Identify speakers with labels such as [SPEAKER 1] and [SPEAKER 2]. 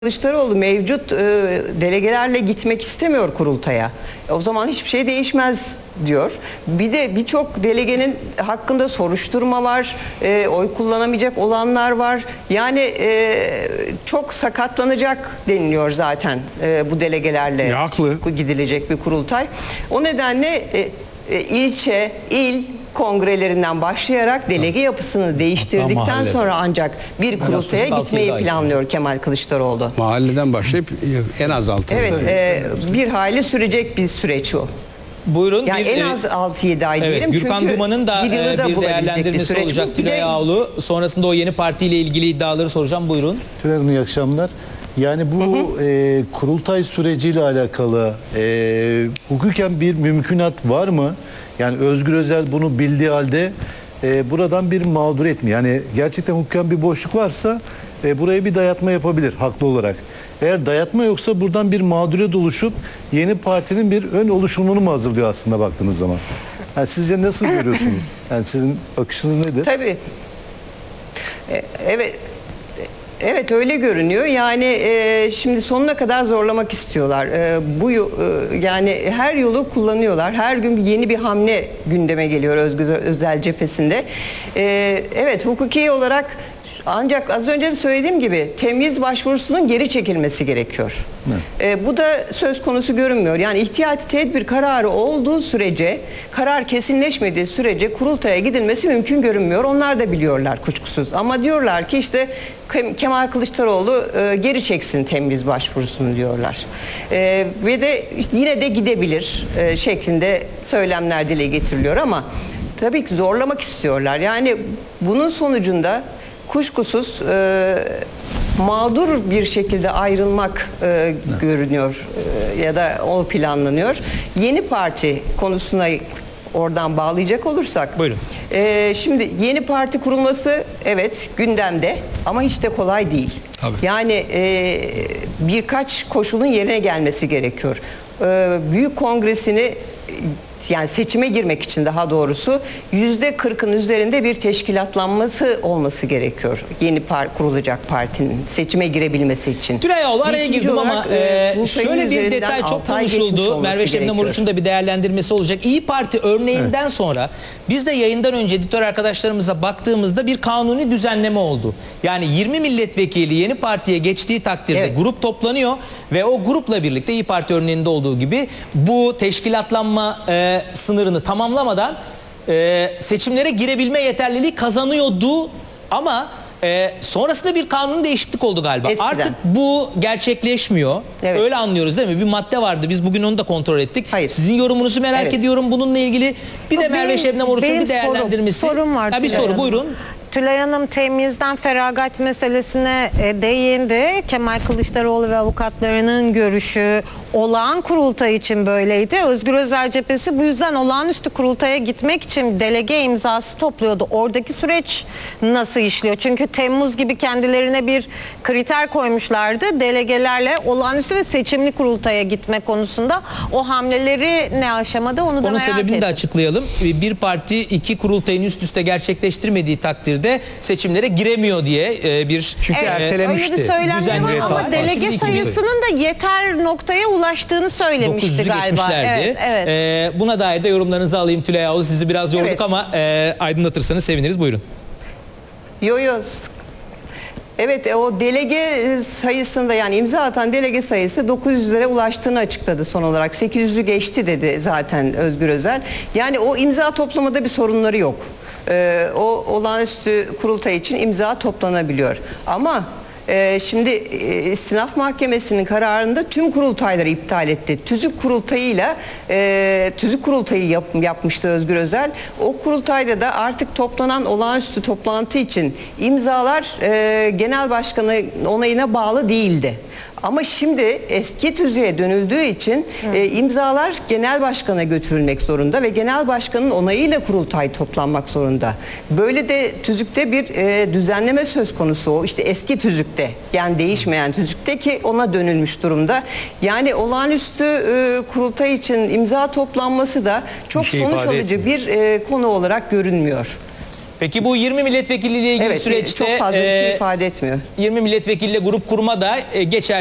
[SPEAKER 1] Kılıçdaroğlu mevcut delegelerle gitmek istemiyor kurultaya. O zaman hiçbir şey değişmez diyor. Bir de birçok delegenin hakkında soruşturma var, oy kullanamayacak olanlar var. Yani çok sakatlanacak deniliyor zaten bu delegelerle gidilecek bir kurultay. O nedenle ilçe, il kongrelerinden başlayarak delege yapısını değiştirdikten sonra ancak bir kurultaya gitmeyi planlıyor Kemal Kılıçdaroğlu.
[SPEAKER 2] Mahalleden başlayıp en az 6 ay.
[SPEAKER 1] Evet, bir hayli sürecek bir süreç o.
[SPEAKER 3] Buyurun.
[SPEAKER 1] Yani en az 6-7 ay diyelim.
[SPEAKER 3] Gürkan
[SPEAKER 1] çünkü
[SPEAKER 3] Duman'ın da bir değerlendirmesi olacak Tülay Ağoğlu. Sonrasında o yeni partiyle ilgili iddiaları soracağım. Buyurun.
[SPEAKER 4] Tülay Hanım, iyi akşamlar. Yani bu kurultay süreciyle alakalı hukuken bir mümkünat var mı? Yani Özgür Özel bunu bildiği halde buradan bir mağduriyet mi? Yani gerçekten hukuken bir boşluk varsa buraya bir dayatma yapabilir haklı olarak. Eğer dayatma yoksa buradan bir mağduriyet oluşup yeni partinin bir ön oluşumunu mu hazırlıyor aslında baktığınız zaman? Yani sizce nasıl görüyorsunuz? Yani sizin bakışınız nedir?
[SPEAKER 1] Tabii. Evet. Evet, öyle görünüyor. Yani şimdi sonuna kadar zorlamak istiyorlar. Yani her yolu kullanıyorlar. Her gün yeni bir hamle gündeme geliyor Özgür Özel cephesinde. Evet, hukuki olarak ancak az önce de söylediğim gibi temyiz başvurusunun geri çekilmesi gerekiyor. Bu da söz konusu görünmüyor. Yani ihtiyati tedbir kararı olduğu sürece, karar kesinleşmediği sürece kurultaya gidilmesi mümkün görünmüyor. Onlar da biliyorlar kuşkusuz. Ama diyorlar ki işte Kemal Kılıçdaroğlu geri çeksin temyiz başvurusunu diyorlar. Ve de işte yine de gidebilir şeklinde söylemler dile getiriliyor ama tabii ki zorlamak istiyorlar. Yani bunun sonucunda kuşkusuz mağdur bir şekilde ayrılmak görünüyor ya da o planlanıyor. Yeni parti konusuna oradan bağlayacak olursak.
[SPEAKER 3] Buyurun.
[SPEAKER 1] Şimdi yeni parti kurulması evet gündemde ama hiç de kolay değil.
[SPEAKER 2] Tabii.
[SPEAKER 1] Yani birkaç koşulun yerine gelmesi gerekiyor. Büyük kongresini yani seçime girmek için daha doğrusu %40'ın üzerinde bir teşkilatlanması olması gerekiyor. Yeni kurulacak partinin seçime girebilmesi için.
[SPEAKER 3] Tülay Ağoğlu araya girdim ama şöyle bir detay çok konuşuldu. Merve Şebnem Oruç'un da bir değerlendirmesi olacak. İyi Parti örneğinden sonra biz de yayından önce editör arkadaşlarımıza baktığımızda bir kanuni düzenleme oldu. Yani 20 milletvekili yeni partiye geçtiği takdirde grup toplanıyor ve o grupla birlikte İyi Parti örneğinde olduğu gibi bu teşkilatlanma sınırını tamamlamadan seçimlere girebilme yeterliliği kazanıyordu ama sonrasında bir kanun değişiklik oldu galiba.
[SPEAKER 1] Eskiden.
[SPEAKER 3] Artık bu gerçekleşmiyor.
[SPEAKER 1] Evet.
[SPEAKER 3] Öyle anlıyoruz değil mi? Bir madde vardı. Biz bugün onu da kontrol ettik.
[SPEAKER 1] Hayır.
[SPEAKER 3] Sizin yorumunuzu merak ediyorum bununla ilgili. Bir de Merve Şebnem Oruç'un bir değerlendirmesi.
[SPEAKER 5] Sorum var.
[SPEAKER 3] Bir soru buyurun.
[SPEAKER 5] Tülay Hanım temyizden feragat meselesine değindi. Kemal Kılıçdaroğlu ve avukatlarının görüşü olağan kurultay için böyleydi. Özgür Özel cephesi bu yüzden olağanüstü kurultaya gitmek için delege imzası topluyordu. Oradaki süreç nasıl işliyor? Çünkü Temmuz gibi kendilerine bir kriter koymuşlardı. Delegelerle olağanüstü ve seçimli kurultaya gitme konusunda o hamleleri ne aşamada onu da
[SPEAKER 3] Onun
[SPEAKER 5] merak ettim.
[SPEAKER 3] sebebini de açıklayalım. Bir parti iki kurultayını üst üste gerçekleştirmediği takdirde seçimlere giremiyor diye bir
[SPEAKER 5] ertelemişti. Öyle bir söylem var ama delege sayısının da yeter noktaya ulaştığını söylemişti galiba. Evet.
[SPEAKER 3] Buna dair de yorumlarınızı alayım Tülay Ağoğlu. Sizi biraz yorduk ama aydınlatırsanız seviniriz. Buyurun.
[SPEAKER 1] Yo. Evet, o delege sayısında yani imza atan delege sayısı 900'lere ulaştığını açıkladı son olarak. 800'ü geçti dedi zaten Özgür Özel. Yani o imza toplamada bir sorunları yok. O olağanüstü kurultay için imza toplanabiliyor. Ama şimdi İstinaf Mahkemesi'nin kararında tüm kurultayları iptal etti. Tüzük kurultayı yapmıştı Özgür Özel. O kurultayda da artık toplanan olağanüstü toplantı için imzalar genel başkanı onayına bağlı değildi. Ama şimdi eski tüzüğe dönüldüğü için imzalar genel başkana götürülmek zorunda ve genel başkanın onayıyla kurultay toplanmak zorunda. Böyle de tüzükte bir düzenleme söz konusu o. İşte eski tüzükte yani değişmeyen tüzükte ki ona dönülmüş durumda. Yani olağanüstü kurultay için imza toplanması da çok sonuç alıcı bir konu olarak görünmüyor.
[SPEAKER 3] Peki bu 20 milletvekiliyle ilgili
[SPEAKER 1] Evet,
[SPEAKER 3] süreçte
[SPEAKER 1] çok fazla bir şey ifade etmiyor.
[SPEAKER 3] 20 milletvekiliyle grup kurma da geçer.